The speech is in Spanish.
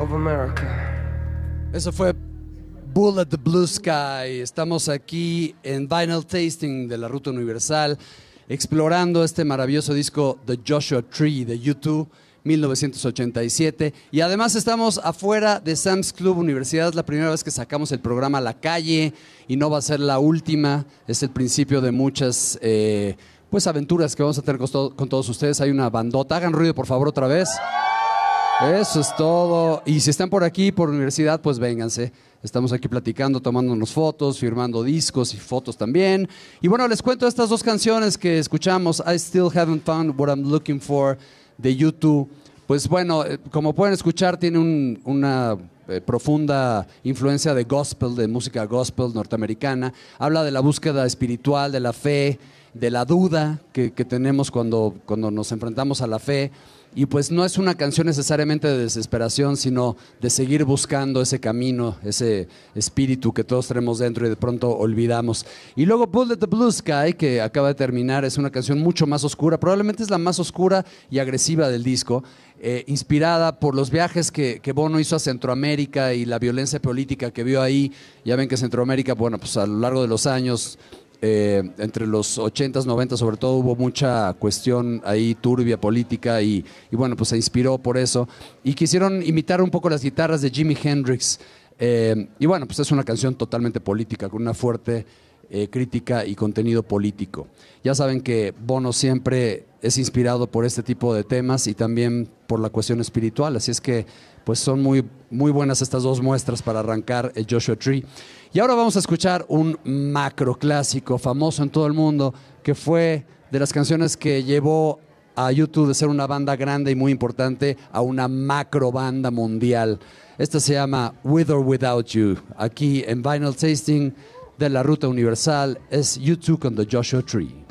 of America. Eso fue Bullet the Blue Sky. Estamos aquí en Vinyl Tasting de la Ruta Universal, explorando este maravilloso disco The Joshua Tree de U2, 1987. Y además estamos afuera de Sam's Club Universidad. Es la primera vez que sacamos el programa a la calle y no va a ser la última. Es el principio de muchas pues aventuras que vamos a tener con todos ustedes. Hay una bandota. Hagan ruido, por favor, otra vez. Eso es todo. Y si están por aquí, por universidad, pues vénganse. Estamos aquí platicando, tomándonos fotos, firmando discos y fotos también. Y bueno, les cuento estas dos canciones que escuchamos. I Still Haven't Found What I'm Looking For, de U2. Pues bueno, como pueden escuchar, tiene una profunda influencia de gospel, de música gospel norteamericana. Habla de la búsqueda espiritual, de la fe, de la duda que tenemos cuando nos enfrentamos a la fe. Y pues no es una canción necesariamente de desesperación, sino de seguir buscando ese camino, ese espíritu que todos tenemos dentro y de pronto olvidamos. Y luego Bullet the Blue Sky, que acaba de terminar, es una canción mucho más oscura, probablemente es la más oscura y agresiva del disco, inspirada por los viajes que Bono hizo a Centroamérica y la violencia política que vio ahí. Ya ven que Centroamérica, bueno, pues a lo largo de los años, entre los 80s, 90s sobre todo, hubo mucha cuestión ahí turbia política y bueno, pues se inspiró por eso y quisieron imitar un poco las guitarras de Jimi Hendrix y bueno, pues es una canción totalmente política con una fuerte crítica y contenido político. Ya saben que Bono siempre es inspirado por este tipo de temas y también por la cuestión espiritual, así es que pues son muy, muy buenas estas dos muestras para arrancar el Joshua Tree. Y ahora vamos a escuchar un macro clásico famoso en todo el mundo, que fue de las canciones que llevó a U2 de ser una banda grande y muy importante a una macro banda mundial. Esta se llama With or Without You. Aquí en Vinyl Tasting de la Ruta Universal es U2 con The Joshua Tree.